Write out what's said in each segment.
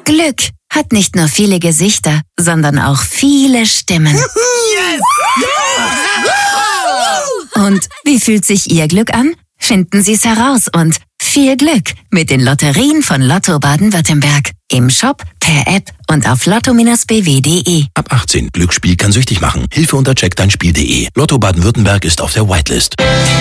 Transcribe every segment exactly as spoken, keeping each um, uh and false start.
Glück hat nicht nur viele Gesichter, sondern auch viele Stimmen. Yes! Und wie fühlt sich Ihr Glück an? Finden Sie es heraus und viel Glück mit den Lotterien von Lotto Baden-Württemberg. Im Shop, per App und auf lotto Bindestrich b w punkt d e. Ab achtzehn. Glücksspiel kann süchtig machen. Hilfe unter check dein spiel punkt d e. Lotto Baden-Württemberg ist auf der Whitelist.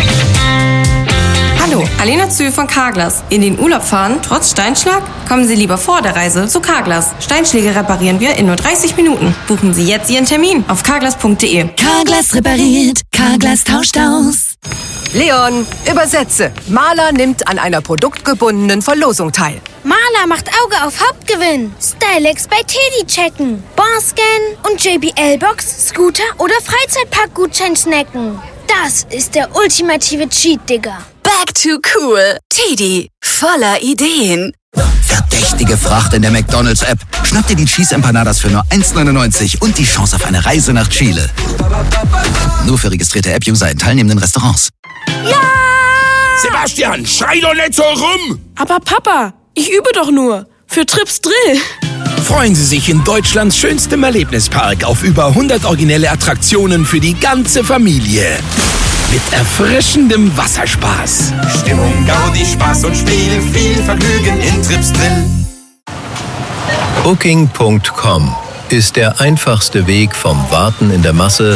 Hallo, Alena Zühl von Carglass. In den Urlaub fahren, trotz Steinschlag? Kommen Sie lieber vor der Reise zu Carglass. Steinschläge reparieren wir in nur dreißig Minuten. Buchen Sie jetzt Ihren Termin auf carglass punkt d e. Carglass repariert, Carglass tauscht aus. Leon, übersetze. Maler nimmt an einer produktgebundenen Verlosung teil. Maler macht Auge auf Hauptgewinn. Stylex bei Teddy checken. Barscan und J B L-Box, Scooter oder Freizeitpark-Gutschein snacken. Das ist der ultimative Cheat, Digga. Back to cool. Teddy, voller Ideen. Verdächtige Fracht in der McDonald's-App. Schnapp dir die Cheese Empanadas für nur eins neunundneunzig und die Chance auf eine Reise nach Chile. Nur für registrierte App-User in teilnehmenden Restaurants. Ja! Sebastian, schrei doch nicht so rum! Aber Papa, ich übe doch nur. Für Trips Drill. Freuen Sie sich in Deutschlands schönstem Erlebnispark auf über hundert originelle Attraktionen für die ganze Familie. Mit erfrischendem Wasserspaß. Stimmung, Gaudi, Spaß und Spiel, viel Vergnügen in Trips Drill. Booking Punkt com ist der einfachste Weg vom Warten in der Masse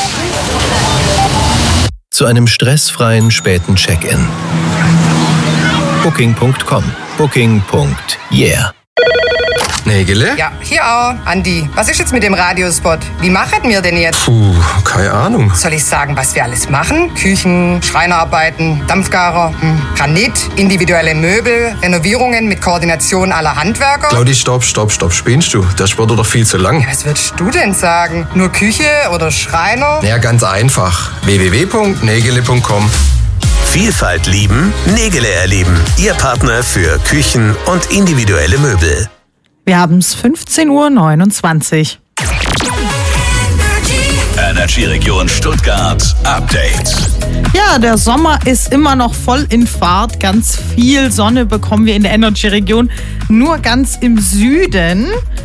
zu einem stressfreien späten Check-in. Booking Punkt com. Booking. Yeah. Nägele? Ja, hier auch. Andi, was ist jetzt mit dem Radiospot? Wie machen wir denn jetzt? Puh, keine Ahnung. Soll ich sagen, was wir alles machen? Küchen, Schreinerarbeiten, Dampfgarer, hm. Granit, individuelle Möbel, Renovierungen mit Koordination aller Handwerker? Claudi, stopp, stopp, stopp. Spinnst du? Das Sport doch viel zu lang. Ja, was würdest du denn sagen? Nur Küche oder Schreiner? Ja, ganz einfach. w w w Punkt nägele Punkt com. Vielfalt lieben, Nägele erleben. Ihr Partner für Küchen und individuelle Möbel. Wir haben es fünfzehn Uhr neunundzwanzig. Energy Region Stuttgart Update. Ja, der Sommer ist immer noch voll in Fahrt. Ganz viel Sonne bekommen wir in der Energy Region. Nur ganz im Süden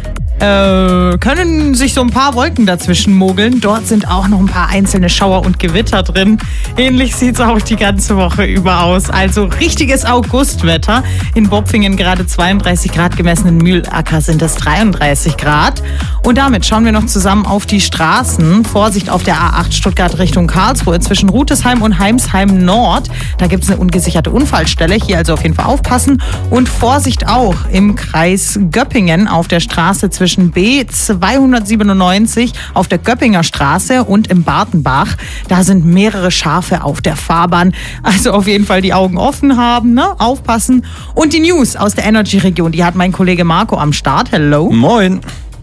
äh, können sich so ein paar Wolken dazwischen mogeln. Dort sind auch noch ein paar einzelne Schauer und Gewitter drin. Ähnlich sieht es auch die ganze Woche über aus. Also richtiges Augustwetter. In Bopfingen gerade zweiunddreißig Grad gemessen, in Mühlacker sind es dreiunddreißig Grad. Und damit schauen wir noch zusammen auf die Straßen. Vorsicht auf der A acht Stuttgart Richtung Karlsruhe zwischen Rutesheim und Heimsheim Nord. Da gibt es eine ungesicherte Unfallstelle. Hier also auf jeden Fall aufpassen. Und Vorsicht auch im Kreis Göppingen auf der Straße zwischen B zweihundertsiebenundneunzig auf der Göppinger Straße und im Bartenbach. Da sind mehrere Schafe auf der Fahrbahn. Also auf jeden Fall die Augen offen haben, ne? Aufpassen. Und die News aus der Energy-Region, die hat mein Kollege Marco am Start. Hello. Moin.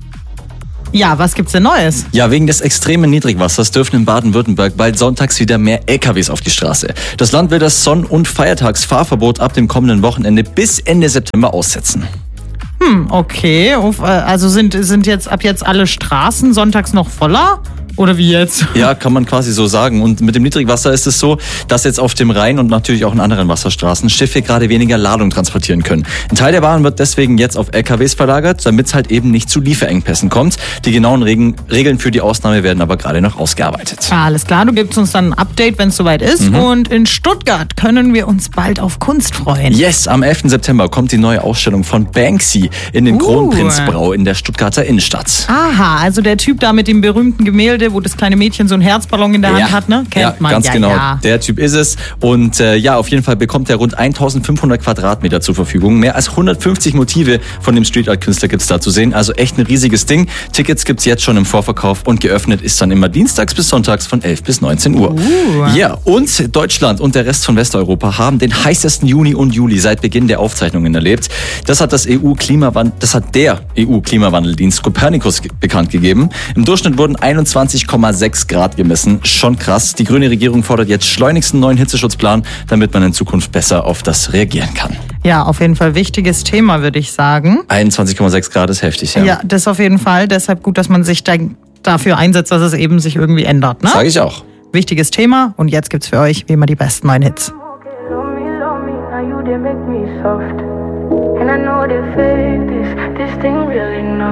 Ja, was gibt's denn Neues? Ja, wegen des extremen Niedrigwassers dürfen in Baden-Württemberg bald sonntags wieder mehr L K Ws auf die Straße. Das Land will das Sonn- und Feiertagsfahrverbot ab dem kommenden Wochenende bis Ende September aussetzen. Hm, okay. Also sind, sind jetzt ab jetzt alle Straßen sonntags noch voller? Oder wie jetzt? Ja, kann man quasi so sagen. Und mit dem Niedrigwasser ist es so, dass jetzt auf dem Rhein und natürlich auch in anderen Wasserstraßen Schiffe gerade weniger Ladung transportieren können. Ein Teil der Bahn wird deswegen jetzt auf L K Ws verlagert, damit es halt eben nicht zu Lieferengpässen kommt. Die genauen Regen, Regeln für die Ausnahme werden aber gerade noch ausgearbeitet. Alles klar, du gibst uns dann ein Update, wenn es soweit ist. Mhm. Und in Stuttgart können wir uns bald auf Kunst freuen. Yes, am elften September kommt die neue Ausstellung von Banksy in den uh. Kronprinzbrau in der Stuttgarter Innenstadt. Aha, also der Typ da mit dem berühmten Gemälde, wo das kleine Mädchen so einen Herzballon in der ja. Hand hat, ne? Kennt ja, man. Ganz ja, genau, ja. Der Typ ist es. Und äh, ja, auf jeden Fall bekommt er rund eintausendfünfhundert Quadratmeter zur Verfügung. Mehr als hundertfünfzig Motive von dem Street Art Künstler gibt's da zu sehen. Also echt ein riesiges Ding. Tickets gibt's jetzt schon im Vorverkauf und geöffnet ist dann immer dienstags bis sonntags von elf bis neunzehn Uhr. Uh. Ja, und Deutschland und der Rest von Westeuropa haben den heißesten Juni und Juli seit Beginn der Aufzeichnungen erlebt. Das hat das E U-Klimawandel, das hat der E U-Klimawandeldienst Copernicus ge- bekannt gegeben. Im Durchschnitt wurden einundzwanzig Komma sechs Grad gemessen. Schon krass. Die grüne Regierung fordert jetzt schleunigst einen neuen Hitzeschutzplan, damit man in Zukunft besser auf das reagieren kann. Ja, auf jeden Fall wichtiges Thema, würde ich sagen. einundzwanzig Komma sechs Grad ist heftig, ja. Ja, das auf jeden Fall. Deshalb gut, dass man sich da dafür einsetzt, dass es eben sich irgendwie ändert, ne? Sag ich auch. Wichtiges Thema und jetzt gibt's für euch wie immer die besten neuen Hits. And I know the fate is this nothing really, no.